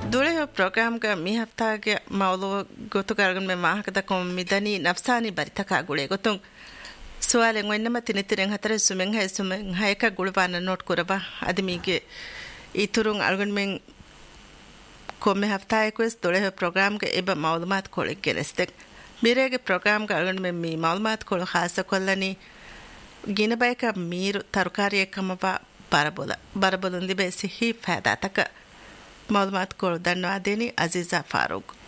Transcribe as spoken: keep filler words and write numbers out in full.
ದುಳೆ ಪ್ರೋಗ್ರಾಮ್ಗ ಮಿ ಹಫ್ತಾಗೆ ಮೌಲು ಗೊತ್ತುಗಾರ್ಗನ್ ಮೆ ಮಾಹಕದ ಕೊಂ ಮಿದನಿ ನಫ್ಸಾನಿ ಬರಿತಕ ಗುಳೆ ಗೊತ್ತುಂ ಸುವಾಲೆಂ ವೆನ್ನಮ ತಿನಿತಿರೆಂ ಹತರ ಸುಮೆಂ high ಸುಮೆಂ ಹೈಕ ಗುಳಬಾನ note ಕೊರಬ ಅದಮಿಗೆ ಇತುರುಂ argan ಮೆಂ ಕೊಮ್ಮೆ ಹಫ್ತಾಯ Quess ದುಳೆ ಪ್ರೋಗ್ರಾಮ್ಗೆ ಎಬ ಮಾಲೂಮಾತ್ ಕೊಳೆ ಗೆಲೆಸ್ತೆಕ್ ಮಿರೆಗೆ ಪ್ರೋಗ್ರಾಮ್ಗೆ argan ಮೆಂ ಮಿ ಮಾಲೂಮಾತ್ ಕೊಳ ಖಾಸ ಕೊಲ್ಲನಿ ಗಿನಬೈಕ ಮೀರು ತರಕಾರಿಯಕಮವ ಬರಬೊಲ ಬರಬೊಲುಂದಿ ಬೆ ಸಿಹಿ ಫಾದಾತಕ ಮಾಲೂಮಾತ್ ಕೊಳ ದನ್ವಾ ದೇನಿ ಅಜೀಜಾ ಫಾರೂಕ್